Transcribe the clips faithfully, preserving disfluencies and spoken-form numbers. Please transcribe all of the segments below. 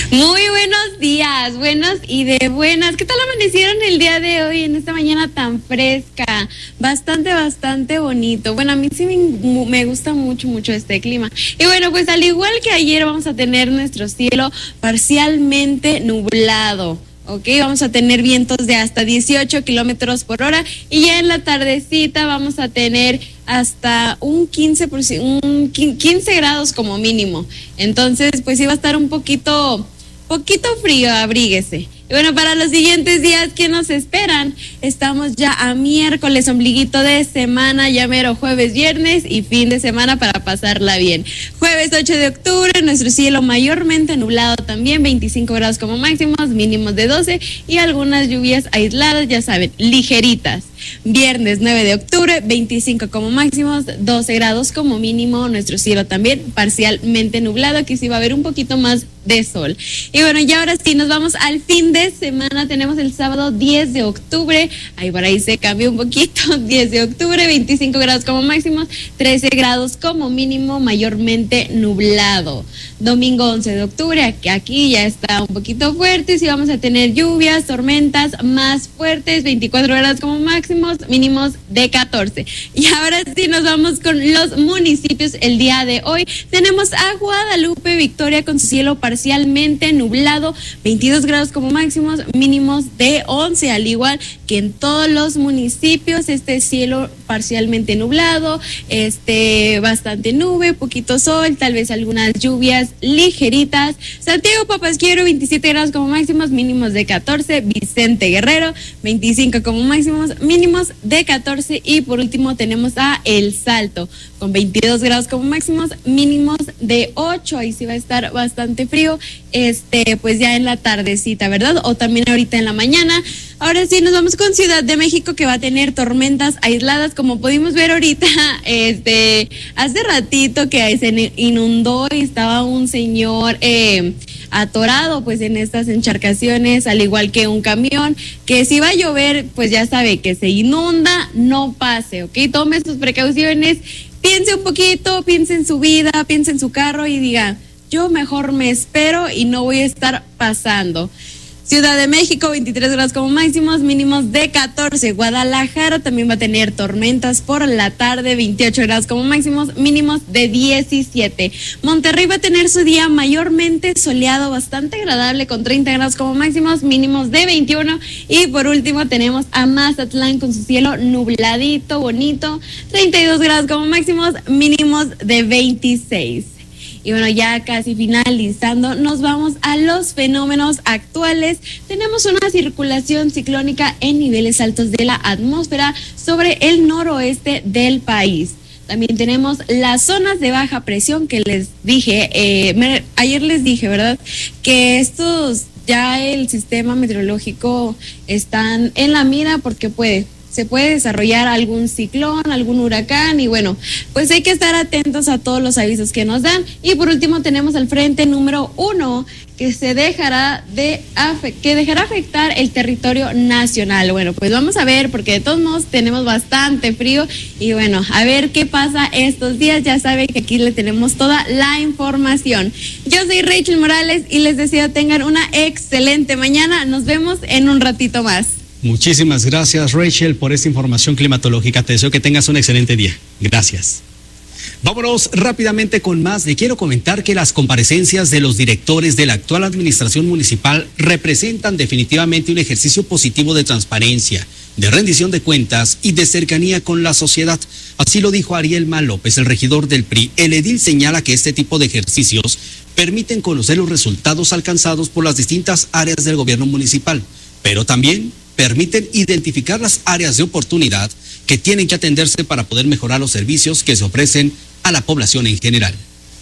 Muy buenos días, buenos y de buenas. ¿Qué tal amanecieron el día de hoy en esta mañana tan fresca? Bastante, bastante bonito. Bueno, a mí sí me, me gusta mucho, mucho este clima. Y bueno, pues al igual que ayer vamos a tener nuestro cielo parcialmente nublado. Ok, vamos a tener vientos de hasta dieciocho kilómetros por hora y ya en la tardecita vamos a tener hasta un quince por ciento, un quince grados como mínimo. Entonces, pues sí va a estar un poquito, poquito frío, abríguese. Y bueno, para los siguientes días que nos esperan, estamos ya a miércoles, ombliguito de semana, ya mero jueves, viernes y fin de semana para pasarla bien. Jueves ocho de octubre, nuestro cielo mayormente nublado también, veinticinco grados como máximos, mínimos de doce y algunas lluvias aisladas, ya saben, ligeritas. Viernes nueve de octubre, veinticinco como máximos, doce grados como mínimo, nuestro cielo también parcialmente nublado, aquí sí va a haber un poquito más de sol. Y bueno, y ahora sí, nos vamos al fin de semana. Tenemos el sábado diez de octubre, ahí por ahí se cambia un poquito, diez de octubre, veinticinco grados como máximos, trece grados como mínimo, mayormente nublado. Domingo once de octubre, aquí, aquí ya está un poquito fuerte, sí vamos a tener lluvias, tormentas más fuertes, veinticuatro grados como máximos, mínimos de catorce. Y ahora sí nos vamos con los municipios el día de hoy. Tenemos a Guadalupe Victoria con su cielo parcialmente nublado, veintidós grados como máximos, mínimos de once, al igual que en todos los municipios, este cielo parcialmente nublado, este bastante nube, poquito sol, tal vez algunas lluvias ligeritas. Santiago Papasquiaro, veintisiete grados como máximos, mínimos de catorce. Vicente Guerrero, veinticinco como máximos, mínimos de catorce. Y por último tenemos a El Salto, con veintidós grados como máximos, mínimos de ocho. Ahí sí va a estar bastante frío, este, pues ya en la tardecita, ¿verdad? O también ahorita en la mañana. Ahora sí nos vamos con Ciudad de México, que va a tener tormentas aisladas, como pudimos ver ahorita, este, hace ratito que se inundó y estaba un señor eh, atorado pues en estas encharcaciones, al igual que un camión, que si va a llover, pues ya sabe que se inunda, no pase, ¿ok? Tome sus precauciones, piense un poquito, piense en su vida, piense en su carro y diga, yo mejor me espero y no voy a estar pasando. Ciudad de México, veintitrés grados como máximos, mínimos de catorce. Guadalajara también va a tener tormentas por la tarde, veintiocho grados como máximos, mínimos de diecisiete. Monterrey va a tener su día mayormente soleado, bastante agradable, con treinta grados como máximos, mínimos de veintiuno. Y por último tenemos a Mazatlán con su cielo nubladito, bonito, treinta y dos grados como máximos, mínimos de veintiséis. Y bueno, ya casi finalizando, nos vamos a los fenómenos actuales. Tenemos una circulación ciclónica en niveles altos de la atmósfera sobre el noroeste del país. También tenemos las zonas de baja presión que les dije, eh, me, ayer les dije, ¿verdad? Que estos, ya el sistema meteorológico están en la mira porque puede... se puede desarrollar algún ciclón, algún huracán y bueno, pues hay que estar atentos a todos los avisos que nos dan. Y por último tenemos al frente número uno que se dejará de que dejará afectar el territorio nacional. Bueno, pues vamos a ver, porque de todos modos tenemos bastante frío y bueno, a ver qué pasa estos días. Ya saben que aquí le tenemos toda la información. Yo soy Rachel Morales y les deseo tengan una excelente mañana. Nos vemos en un ratito más. Muchísimas gracias, Rachel, por esta información climatológica. Te deseo que tengas un excelente día. Gracias. Vámonos rápidamente con más. Le quiero comentar que las comparecencias de los directores de la actual administración municipal representan definitivamente un ejercicio positivo de transparencia, de rendición de cuentas y de cercanía con la sociedad. Así lo dijo Ariel Mal López, el regidor del P R I. El edil señala que este tipo de ejercicios permiten conocer los resultados alcanzados por las distintas áreas del gobierno municipal, pero también permiten identificar las áreas de oportunidad que tienen que atenderse para poder mejorar los servicios que se ofrecen a la población en general.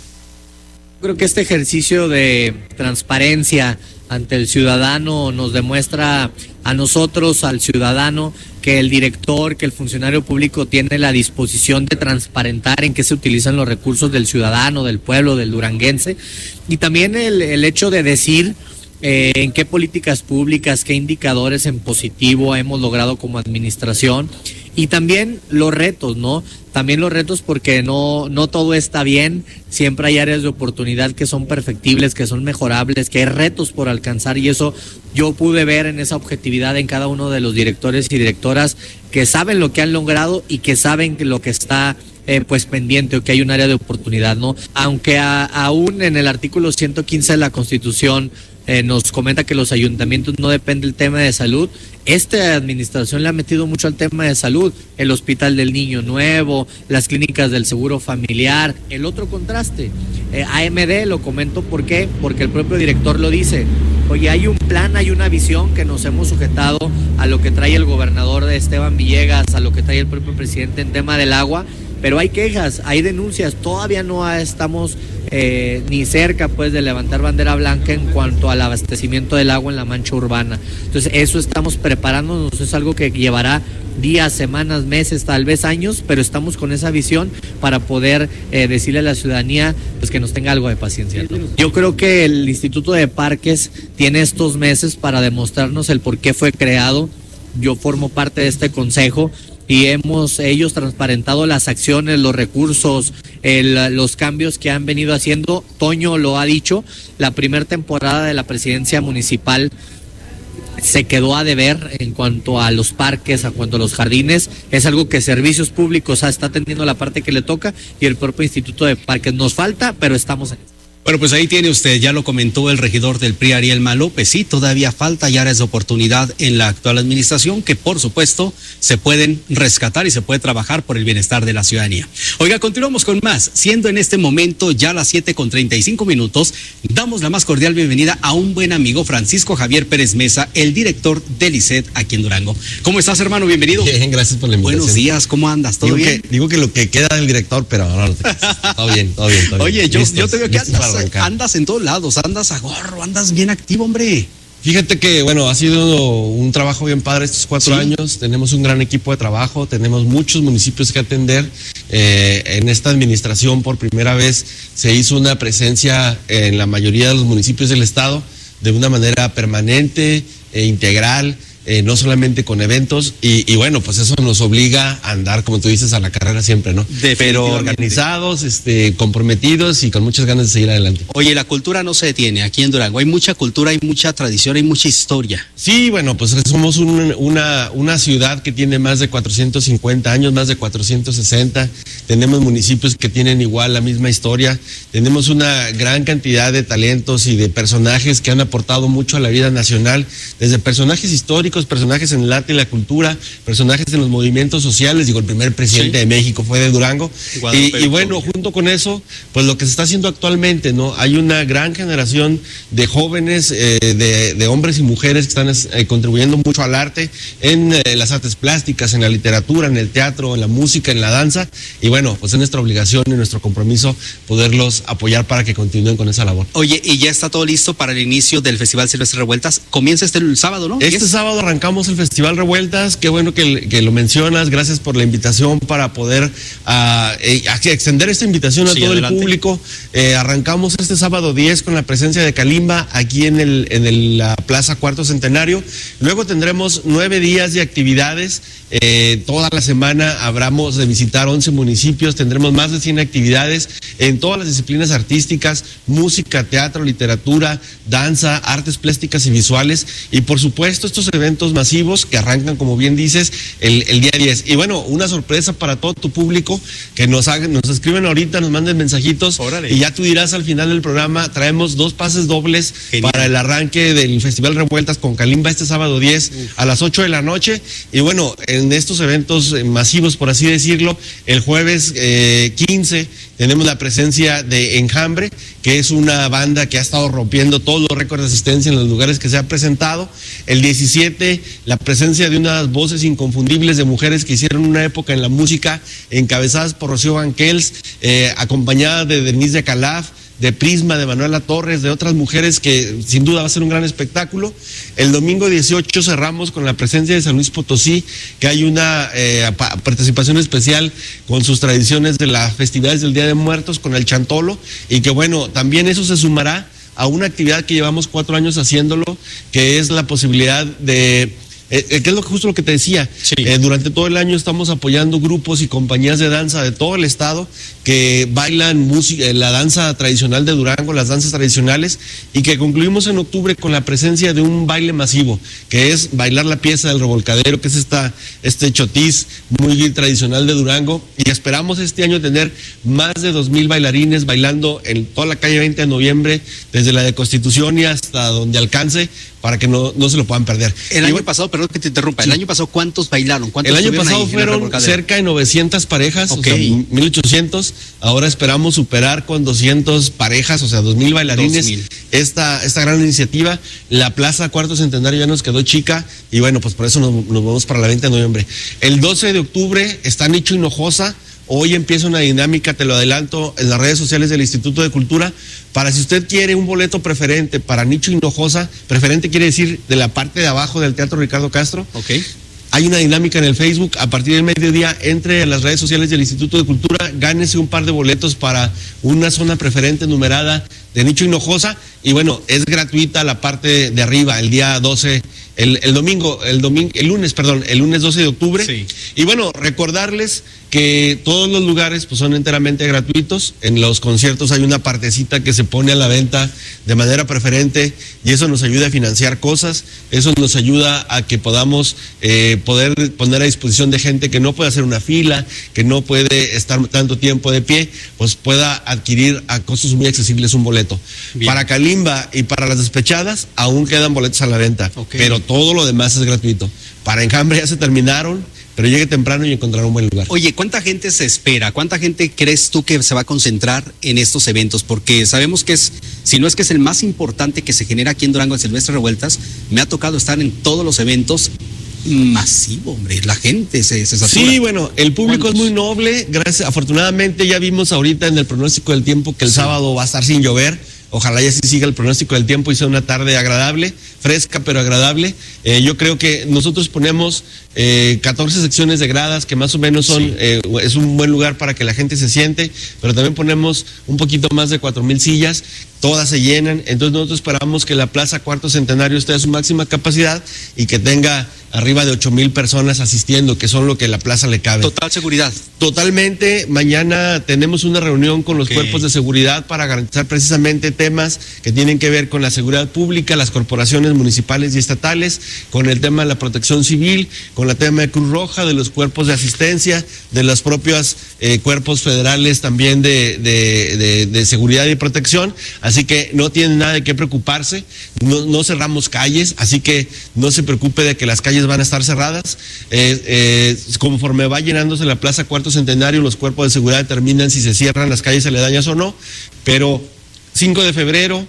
Creo que este ejercicio de transparencia ante el ciudadano nos demuestra a nosotros, al ciudadano, que el director, que el funcionario público tiene la disposición de transparentar en qué se utilizan los recursos del ciudadano, del pueblo, del duranguense, y también el, el hecho de decir Eh, en qué políticas públicas, qué indicadores en positivo hemos logrado como administración Y también los retos, ¿no? También los retos porque no, no todo está bien, siempre hay áreas de oportunidad que son perfectibles, que son mejorables, que hay retos por alcanzar y eso yo pude ver en esa objetividad en cada uno de los directores y directoras que saben lo que han logrado y que saben que lo que está eh, pues pendiente o que hay un área de oportunidad, ¿no? Aunque a, aún en el artículo ciento quince de la Constitución Eh, nos comenta que los ayuntamientos no depende del tema de salud. Esta administración le ha metido mucho al tema de salud, el Hospital del Niño Nuevo, las clínicas del Seguro Familiar. El otro contraste, eh, A M D, lo comento, ¿por qué? Porque el propio director lo dice. Oye, hay un plan, hay una visión que nos hemos sujetado a lo que trae el gobernador de Esteban Villegas, a lo que trae el propio presidente en tema del agua, pero hay quejas, hay denuncias, todavía no estamos eh, ni cerca pues de levantar bandera blanca en cuanto al abastecimiento del agua en la mancha urbana. Entonces eso estamos preparándonos, es algo que llevará días, semanas, meses, tal vez años, pero estamos con esa visión para poder eh, decirle a la ciudadanía pues que nos tenga algo de paciencia, ¿no? Yo creo que el Instituto de Parques tiene estos meses para demostrarnos el por qué fue creado. Yo formo parte de este consejo y hemos ellos transparentado las acciones, los recursos, el, los cambios que han venido haciendo. Toño lo ha dicho, la primera temporada de la presidencia municipal se quedó a deber en cuanto a los parques, a cuanto a los jardines. Es algo que Servicios Públicos está atendiendo la parte que le toca y el propio Instituto de Parques. Nos falta, pero estamos en eso. Bueno, pues ahí tiene usted, ya lo comentó el regidor del P R I, Ariel Malópez, sí, todavía falta y áreas de oportunidad en la actual administración que por supuesto se pueden rescatar y se puede trabajar por el bienestar de la ciudadanía. Oiga, continuamos con más, siendo en este momento ya las siete con treinta y cinco minutos, damos la más cordial bienvenida a un buen amigo, Francisco Javier Pérez Mesa, el director del I C E T aquí en Durango. ¿Cómo estás, hermano? Bienvenido. Bien, gracias por la invitación. Buenos días, ¿cómo andas? ¿Todo digo bien? Que, digo que lo que queda del director, pero ahora no te todo bien, todo bien, todo bien. Oye, yo, listos, yo te veo que andas, andas en todos lados, andas a gorro, andas bien activo, hombre. Fíjate que, bueno, ha sido un trabajo bien padre estos cuatro ¿Sí? años. Tenemos un gran equipo de trabajo, tenemos muchos municipios que atender. Eh, en esta administración, por primera vez, se hizo una presencia en la mayoría de los municipios del estado de una manera permanente e integral. Eh, no solamente con eventos, y, y bueno, pues eso nos obliga a andar, como tú dices, a la carrera siempre, ¿no? Pero organizados, este, comprometidos y con muchas ganas de seguir adelante. Oye, la cultura no se detiene aquí en Durango, hay mucha cultura, hay mucha tradición, hay mucha historia. Sí, bueno, pues somos un, una, una ciudad que tiene más de cuatrocientos cincuenta años, más de cuatrocientos sesenta, tenemos municipios que tienen igual la misma historia, tenemos una gran cantidad de talentos y de personajes que han aportado mucho a la vida nacional, desde personajes históricos, personajes en el arte y la cultura, personajes en los movimientos sociales. Digo, el primer presidente sí. de México fue de Durango. Y, y bueno, junto con eso, pues lo que se está haciendo actualmente, ¿no? Hay una gran generación de jóvenes, eh, de, de hombres y mujeres que están eh, contribuyendo mucho al arte, en eh, las artes plásticas, en la literatura, en el teatro, en la música, en la danza. Y bueno, pues es nuestra obligación y nuestro compromiso poderlos apoyar para que continúen con esa labor. Oye, y ya está todo listo para el inicio del Festival Silvestre Revueltas. Comienza este el sábado, ¿no? Este sábado arrancamos el Festival Revueltas, qué bueno que, que lo mencionas, gracias por la invitación para poder uh, eh, extender esta invitación a sí, todo adelante. El público. Eh, arrancamos este sábado diez con la presencia de Kalimba aquí en, el, en el, la Plaza Cuarto Centenario, luego tendremos nueve días de actividades, eh, toda la semana habremos de visitar once municipios, tendremos más de cien actividades en todas las disciplinas artísticas, música, teatro, literatura, danza, artes plásticas y visuales, y por supuesto estos eventos masivos que arrancan, como bien dices, el, el día diez. Y bueno, una sorpresa para todo tu público, que nos hagan, nos escriben ahorita, nos manden mensajitos. Órale. Y ya tú dirás al final del programa, traemos dos pases dobles Genial. Para el arranque del Festival Revueltas con Kalimba este sábado diez Uf. A las ocho de la noche. Y bueno, en estos eventos masivos, por así decirlo, el jueves eh, quince tenemos la presencia de Enjambre, que es una banda que ha estado rompiendo todos los récords de asistencia en los lugares que se ha presentado. El diecisiete, la presencia de unas voces inconfundibles de mujeres que hicieron una época en la música, encabezadas por Rocío Banquels, eh, acompañadas de Denise de Calaf, de Prisma, de Manuela Torres, de otras mujeres que sin duda va a ser un gran espectáculo. El domingo dieciocho cerramos con la presencia de San Luis Potosí, que hay una eh, participación especial con sus tradiciones de las festividades del Día de Muertos, con el Chantolo, y que bueno, también eso se sumará a una actividad que llevamos cuatro años haciéndolo, que es la posibilidad de Eh, eh, que es lo, justo lo que te decía, sí. eh, durante todo el año estamos apoyando grupos y compañías de danza de todo el estado que bailan música, eh, la danza tradicional de Durango, las danzas tradicionales, y que concluimos en octubre con la presencia de un baile masivo, que es bailar la pieza del revolcadero, que es esta, este chotis muy tradicional de Durango, y esperamos este año tener más de dos mil bailarines bailando en toda la calle veinte de noviembre, desde la de Constitución y hasta donde alcance, para que no, no se lo puedan perder. El y año bueno, pasado, perdón que te interrumpa, sí. el año pasado, ¿cuántos bailaron? ¿Cuántos el año estuvieron pasado ahí en el fueron revolcadero? cerca de novecientas parejas, Ok. o sea, mil ochocientos. Ahora esperamos superar con doscientas parejas, o sea, dos mil bailarines. dos mil. Esta, esta gran iniciativa. La Plaza Cuarto Centenario ya nos quedó chica y bueno, pues por eso nos, nos vamos para la veinte de noviembre. El doce de octubre está Nicho Hinojosa. Hoy empieza una dinámica, te lo adelanto, en las redes sociales del Instituto de Cultura, para si usted quiere un boleto preferente para Nicho Hinojosa, preferente quiere decir de la parte de abajo del Teatro Ricardo Castro. Ok. Hay una dinámica en el Facebook, a partir del mediodía, entre las redes sociales del Instituto de Cultura, gánese un par de boletos para una zona preferente numerada de Nicho Hinojosa, y bueno, es gratuita la parte de arriba, el día doce, el, el domingo, el domingo, el lunes, perdón, el lunes doce de octubre. Sí. Y bueno, recordarles que todos los lugares pues son enteramente gratuitos. En los conciertos hay una partecita que se pone a la venta de manera preferente, y eso nos ayuda a financiar cosas, eso nos ayuda a que podamos eh, poder poner a disposición de gente que no puede hacer una fila, que no puede estar tanto tiempo de pie, pues pueda adquirir a costos muy accesibles un boleto. Bien. Para Kalimba y para las despechadas aún quedan boletos a la venta, Okay. pero todo lo demás es gratuito. Para Enjambre ya se terminaron, pero llegue temprano y encontrará un buen lugar. Oye, ¿cuánta gente se espera? ¿Cuánta gente crees tú que se va a concentrar en estos eventos? Porque sabemos que es, si no es que es el más importante que se genera aquí en Durango, el Silvestre Revueltas. Me ha tocado estar en todos los eventos. Masivo, hombre, la gente se, se satura. Sí, bueno, el público ¿Cuántos? es muy noble, gracias, afortunadamente ya vimos ahorita en el pronóstico del tiempo que el sí. sábado va a estar sin llover. Ojalá ya sí siga el pronóstico del tiempo y sea una tarde agradable, fresca pero agradable. Eh, yo creo que nosotros ponemos eh, catorce secciones de gradas que más o menos son, sí. eh, es un buen lugar para que la gente se siente, pero también ponemos un poquito más de cuatro mil sillas, todas se llenan. Entonces nosotros esperamos que la Plaza Cuarto Centenario esté a su máxima capacidad y que tenga arriba de ocho mil personas asistiendo, que son lo que la plaza le cabe. Total seguridad. Totalmente. Mañana tenemos una reunión con los okay. cuerpos de seguridad para garantizar precisamente temas que tienen que ver con la seguridad pública, las corporaciones municipales y estatales, con el tema de la protección civil, con el tema de Cruz Roja, de los cuerpos de asistencia, de los propios eh, cuerpos federales también de, de, de, de seguridad y protección. Así que no tienen nada de qué preocuparse. No, no cerramos calles, así que no se preocupe de que las calles van a estar cerradas. Eh, eh, conforme va llenándose la Plaza Cuarto Centenario, los cuerpos de seguridad determinan si se cierran las calles aledañas o no, pero cinco de febrero,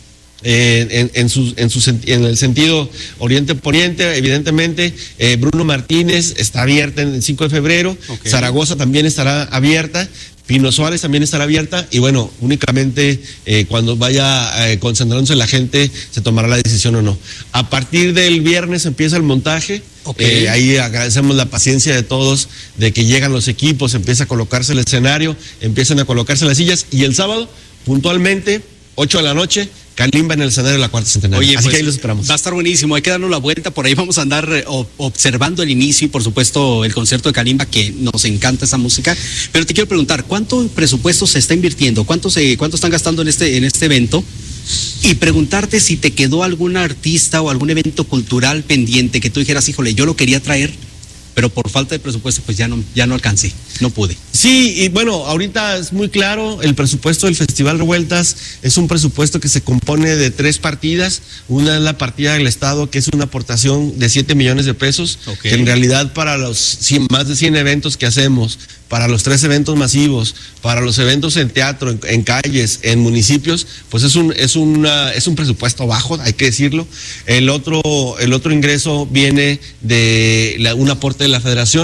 eh, en, en, su, en, su, en el sentido oriente-poniente, evidentemente, eh, Bruno Martínez está abierta en el cinco de febrero, okay. Zaragoza también estará abierta, Pino Suárez también estará abierta, y bueno, únicamente eh, cuando vaya eh, concentrándose la gente se tomará la decisión o no. A partir del viernes empieza el montaje. Okay. Eh, ahí agradecemos la paciencia de todos, de que llegan los equipos, empieza a colocarse el escenario, empiezan a colocarse las sillas, y el sábado, puntualmente, ocho de la noche, Kalimba en el escenario de la Cuarta Centenario. Oye, así pues, que ahí los esperamos. Va a estar buenísimo, hay que darnos la vuelta, por ahí vamos a andar eh, observando el inicio y por supuesto el concierto de Kalimba, que nos encanta esa música. Pero te quiero preguntar, ¿cuánto presupuesto se está invirtiendo? ¿Cuánto, se, cuánto están gastando en este, en este evento? Y preguntarte si te quedó algún artista o algún evento cultural pendiente que tú dijeras, híjole, yo lo quería traer, pero por falta de presupuesto pues ya no, ya no alcancé, no pude. Sí, y bueno, ahorita es muy claro, el presupuesto del Festival Revueltas es un presupuesto que se compone de tres partidas. Una es la partida del Estado, que es una aportación de siete millones de pesos, okay. que en realidad para los cien, más de cien eventos que hacemos, para los tres eventos masivos, para los eventos en teatro, en, en calles, en municipios, pues es un, es una, es un presupuesto bajo, hay que decirlo. El otro, el otro ingreso viene de la, un aporte de la Federación,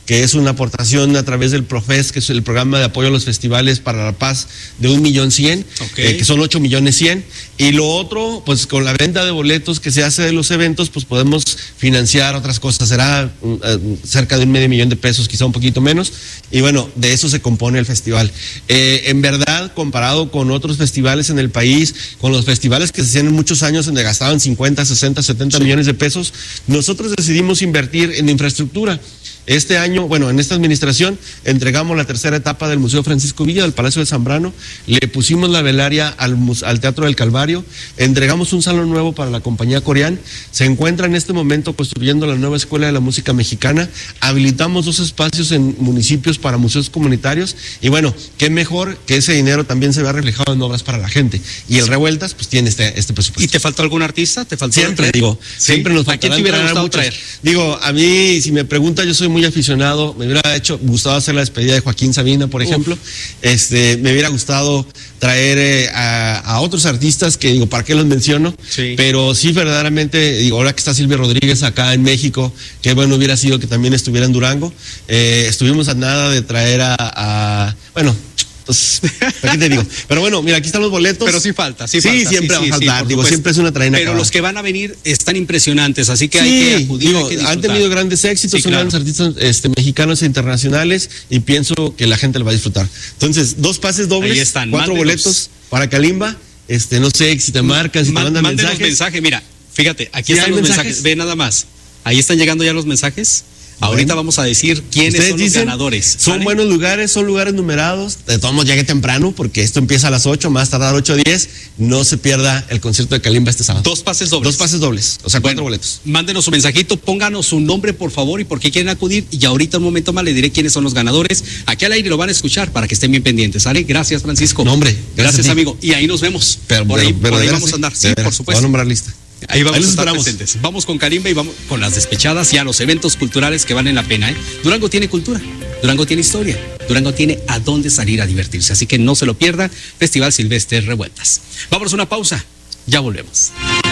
que es una aportación a través del Profes, que es el programa de apoyo a los festivales para la paz, de un millón cien, okay. eh, que son ocho millones cien. Y lo otro, pues con la venta de boletos que se hace de los eventos, pues podemos financiar otras cosas. Será uh, cerca de un medio millón de pesos, quizá un poquito menos. Y bueno, de eso se compone el festival. Eh, en verdad, comparado con otros festivales en el país, con los festivales que se hacían en muchos años donde gastaban cincuenta, sesenta, setenta sí. millones de pesos, nosotros decidimos invertir en infraestructura. Este año, bueno, en esta administración, entregamos la tercera etapa del Museo Francisco Villa, del Palacio de Zambrano, le pusimos la velaria al, al Teatro del Calvario, entregamos un salón nuevo para la compañía Coreán, se encuentra en este momento construyendo la nueva Escuela de la Música Mexicana, habilitamos dos espacios en municipios para museos comunitarios, y bueno, qué mejor que ese dinero también se vea reflejado en obras para la gente. Y el Revueltas, pues tiene este, este presupuesto. ¿Y te faltó algún artista? ¿Te faltó siempre, digo, ¿sí? Siempre nos faltará. ¿A quién te hubiera gustado traer? Digo, a mí, si me preguntas, yo soy muy aficionado, me hubiera hecho gustado hacer la despedida de Joaquín Sabina, por ejemplo. Uf. Este, me hubiera gustado traer eh, a, a otros artistas que digo, ¿para qué los menciono? Sí. Pero sí, verdaderamente, digo, ahora que está Silvia Rodríguez acá en México, qué bueno hubiera sido que también estuviera en Durango. Eh, estuvimos a nada de traer a, a bueno, Entonces, ¿qué te digo? Pero bueno, mira, aquí están los boletos. Pero sí falta, sí, sí falta. Siempre sí, va a faltar, sí, digo, siempre es una traína. Pero acabada. Los que van a venir están impresionantes, así que sí, hay que acudir. Digo, hay que han tenido grandes éxitos, sí, son claro. grandes artistas este, mexicanos e internacionales, y pienso que la gente lo va a disfrutar. Entonces, dos pases dobles, ahí están, cuatro mándenos. boletos para Kalimba. Este, no sé si te marcan, si Ma- te mandan mensajes. mensajes. Mira, fíjate, aquí ¿sí están los mensajes? mensajes. Ve nada más. Ahí están llegando ya los mensajes. Ahorita bueno, vamos a decir quiénes son los dicen, ganadores. Son ¿vale? buenos lugares, son lugares numerados. De todos modos, llegue temprano porque esto empieza a las ocho, más tardar ocho a diez. No se pierda el concierto de Kalimba este sábado. Dos pases dobles. Dos pases dobles, o sea, bueno, cuatro boletos. Mándenos su mensajito, pónganos su nombre, por favor, y por qué quieren acudir. Y ahorita un momento más le diré quiénes son los ganadores. Aquí al aire lo van a escuchar para que estén bien pendientes. ¿Sale? Gracias, Francisco. No, hombre. Gracias, gracias amigo. Y ahí nos vemos. Pero, por ahí, pero, por ahí veras, vamos a andar. Sí, veras, por supuesto. Voy a nombrar lista. Ahí vamos Ahí a estar esperamos. presentes. Vamos con Kalimba y vamos con las despechadas y a los eventos culturales que valen la pena. ¿eh? Durango tiene cultura, Durango tiene historia, Durango tiene a dónde salir a divertirse. Así que no se lo pierda, Festival Silvestre Revueltas. Vámonos a una pausa, ya volvemos.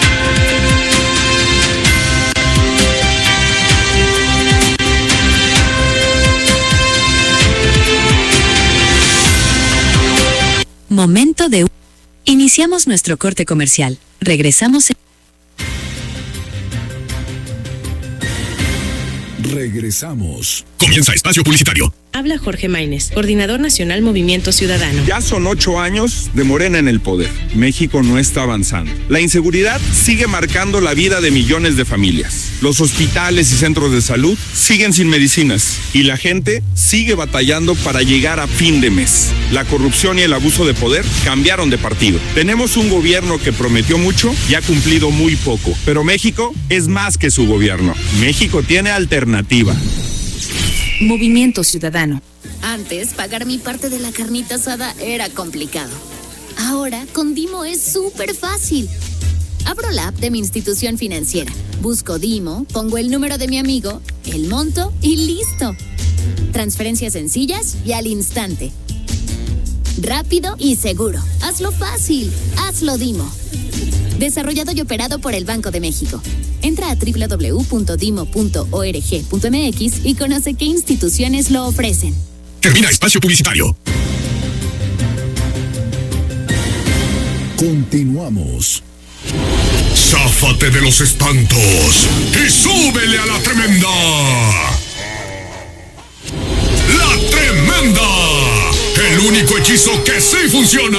Momento de... Iniciamos nuestro corte comercial. Regresamos en... Regresamos. Comienza Espacio Publicitario. Habla Jorge Maínez, Coordinador Nacional Movimiento Ciudadano. Ya son ocho años de Morena en el poder. México no está avanzando. La inseguridad sigue marcando la vida de millones de familias. Los hospitales y centros de salud siguen sin medicinas. Y la gente sigue batallando para llegar a fin de mes. La corrupción y el abuso de poder cambiaron de partido. Tenemos un gobierno que prometió mucho y ha cumplido muy poco. Pero México es más que su gobierno. México tiene alternativa. Movimiento Ciudadano. Antes, pagar mi parte de la carnita asada era complicado. Ahora, con Dimo es súper fácil. Abro la app de mi institución financiera, busco Dimo, pongo el número de mi amigo, el monto y listo. Transferencias sencillas y al instante. Rápido y seguro. Hazlo fácil. Hazlo Dimo. Desarrollado y operado por el Banco de México. Entra a doble u doble u doble u punto dimo punto org punto m x y conoce qué instituciones lo ofrecen. Termina Espacio Publicitario. Continuamos. Záfate de los espantos y súbele a la tremenda. ¡La Tremenda! El único hechizo que sí funciona.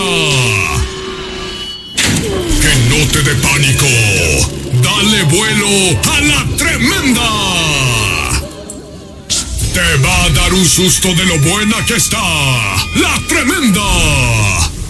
Que no te dé pánico. Dale vuelo a la Tremenda. Te va a dar un susto de lo buena que está. ¡La Tremenda!